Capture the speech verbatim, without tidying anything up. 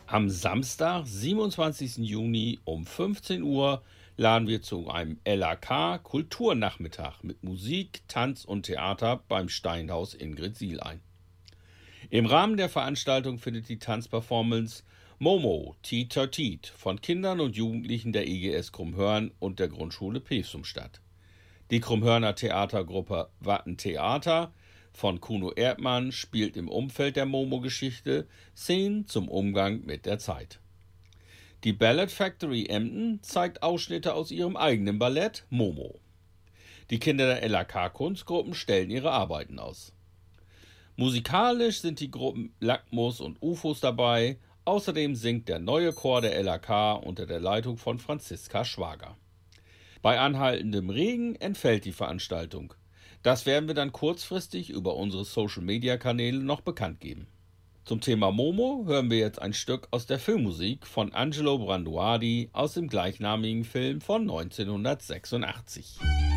Am Samstag, siebenundzwanzigsten Juni um fünfzehn Uhr laden wir zu einem L A K-Kulturnachmittag mit Musik, Tanz und Theater beim Steinhaus in Grütziel ein. Im Rahmen der Veranstaltung findet die Tanzperformance Momo Teeter Teet von Kindern und Jugendlichen der I G S Krummhörn und der Grundschule Pevsum statt. Die Krummhörner Theatergruppe Watten Theater von Kuno Erdmann spielt im Umfeld der Momo-Geschichte Szenen zum Umgang mit der Zeit. Die Ballet Factory Emden zeigt Ausschnitte aus ihrem eigenen Ballett Momo. Die Kinder der L A K-Kunstgruppen stellen ihre Arbeiten aus. Musikalisch sind die Gruppen Lackmus und U F Os dabei. Außerdem singt der neue Chor der L A K unter der Leitung von Franziska Schwager. Bei anhaltendem Regen entfällt die Veranstaltung. Das werden wir dann kurzfristig über unsere Social-Media-Kanäle noch bekannt geben. Zum Thema Momo hören wir jetzt ein Stück aus der Filmmusik von Angelo Branduardi aus dem gleichnamigen Film von neunzehnhundertsechsundachtzig.